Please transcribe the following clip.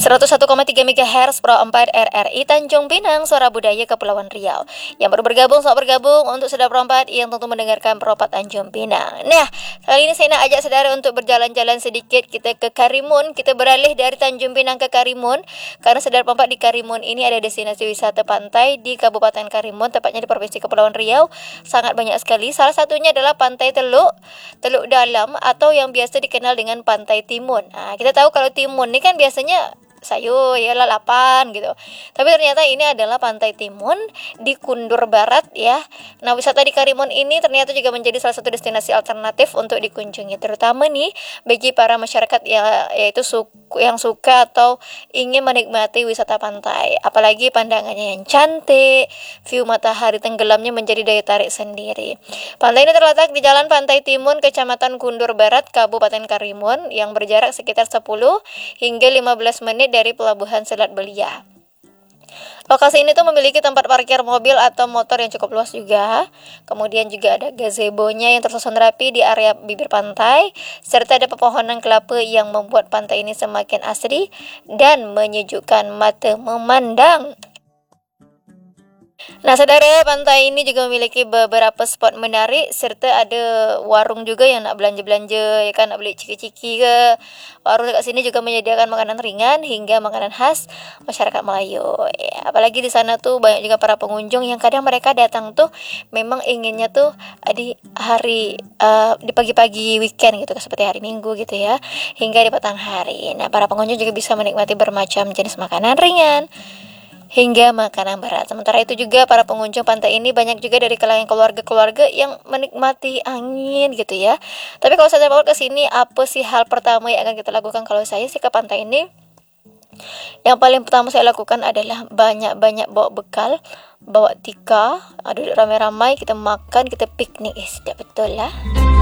101,3 MHz Pro 4 RRI Tanjung Pinang, Suara Budaya Kepulauan Riau. Yang baru bergabung, selamat bergabung untuk saudara Pro 4 yang tentu mendengarkan Pro 4 Tanjung Pinang. Nah, kali ini saya nak ajak saudara untuk berjalan-jalan sedikit kita ke Karimun. Kita beralih dari Tanjung Pinang ke Karimun, karena saudara Pro 4 di Karimun ini ada destinasi wisata pantai di Kabupaten Karimun, tepatnya di Provinsi Kepulauan Riau. Sangat banyak sekali. Salah satunya adalah Pantai Teluk Dalam atau yang biasa dikenal dengan Pantai Timun. Nah, kita tahu kalau Timun ini kan biasanya sayur ya, lalapan gitu. Tapi ternyata ini adalah Pantai Timun di Kundur Barat ya. Nah, wisata di Karimun ini ternyata juga menjadi salah satu destinasi alternatif untuk dikunjungi, terutama nih bagi para masyarakat ya, yaitu yang suka atau ingin menikmati wisata pantai. Apalagi pandangannya yang cantik, view matahari tenggelamnya menjadi daya tarik sendiri. Pantai ini terletak di Jalan Pantai Timun, Kecamatan Kundur Barat, Kabupaten Karimun, yang berjarak sekitar 10 hingga 15 menit dari Pelabuhan Selat Belia. Lokasi ini tuh memiliki tempat parkir mobil atau motor yang cukup luas juga. Kemudian juga ada gazebo-nya yang tersusun rapi di area bibir pantai, serta ada pepohonan kelapa yang membuat pantai ini semakin asri dan menyejukkan mata memandang. Nah, saudara, pantai ini juga memiliki beberapa spot menarik serta ada warung juga yang nak belanja-belanja, ya kan, nak beli ciki-ciki ke. Warung dekat sini juga menyediakan makanan ringan hingga makanan khas masyarakat Melayu. Ya, apalagi di sana tuh banyak juga para pengunjung yang kadang mereka datang tuh memang inginnya tuh di pagi-pagi weekend gitu, seperti hari Minggu gitu ya, hingga di petang hari. Nah, para pengunjung juga bisa menikmati bermacam jenis makanan ringan hingga makanan berat. Sementara itu juga para pengunjung pantai ini banyak juga dari kalangan keluarga-keluarga yang menikmati angin gitu ya. Tapi kalau saya bawa ke sini, apa sih hal pertama yang akan kita lakukan kalau saya sih ke pantai ini? Yang paling pertama saya lakukan adalah banyak-banyak bawa bekal, bawa tikar, duduk ramai-ramai, kita makan, kita piknik. Sedap betul lah.